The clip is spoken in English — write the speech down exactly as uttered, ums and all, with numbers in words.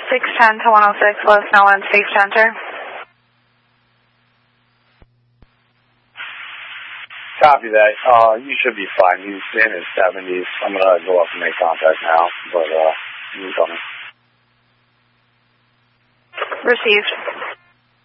six ten to one oh six, let us know when safe to enter. Copy that. Uh, you should be fine. He's in his seventies. I'm going to go up and make contact now, but uh, he's coming. Received.